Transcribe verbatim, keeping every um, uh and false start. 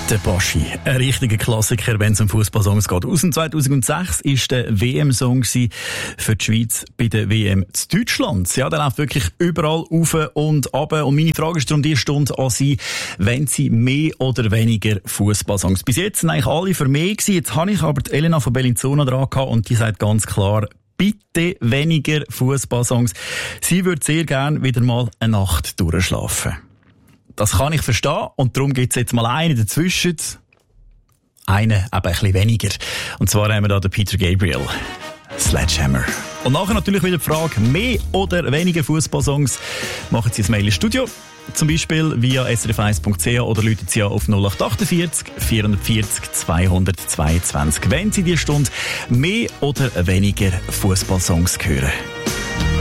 Der Baschi, ein richtiger Klassiker, wenn es um Fußballsongs geht. Aus dem zweitausendsechs war der W M-Song für die Schweiz bei der W M zu Deutschland. Ja, der läuft wirklich überall rauf und runter. Und meine Frage ist darum die Stunde an Sie, wenn Sie mehr oder weniger Fußballsongs. Bis jetzt sind eigentlich alle für mehr gewesen. Jetzt habe ich aber die Elena von Bellinzona dran gehabt und die sagt ganz klar, bitte weniger Fußballsongs. Sie würde sehr gerne wieder mal eine Nacht durchschlafen. Das kann ich verstehen und darum gibt es jetzt mal einen dazwischen. Einen aber ein bisschen weniger. Und zwar haben wir da den Peter Gabriel. Sledgehammer. Und nachher natürlich wieder die Frage, mehr oder weniger Fußballsongs. Machen Sie ein Mail ins Studio. Zum Beispiel via s r f eins punkt c h oder rufen Sie auf null acht achtundvierzig vierundvierzig zweihundertzweiundzwanzig. Wenn Sie diese Stunde mehr oder weniger Fußballsongs hören.